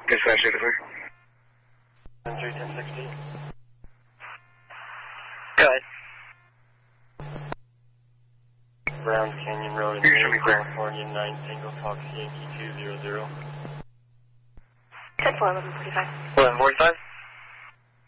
Dispatch, clear. 1060. Go ahead. Browns Canyon Road in Maine, California, 9 Single Fox Yankee 200. 10-4, 1145. 1145?